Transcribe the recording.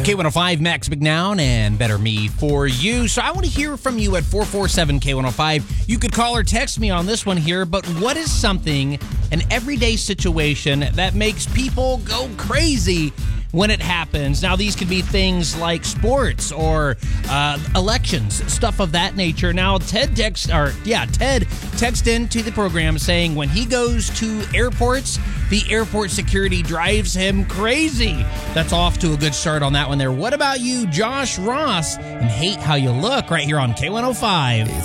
K105, Max McNown, and Better Me for you. So I want to hear from you at 447-K105. You could call or text me on this one here, but what is something, an everyday situation that makes people go crazy when it happens? Now, these could be things like sports or elections, stuff of that nature. Now, Ted texted into the program saying when he goes to airports, the airport security drives him crazy. That's off to a good start on that one there. What about you, Josh Ross, and Hate How You Look right here on K105?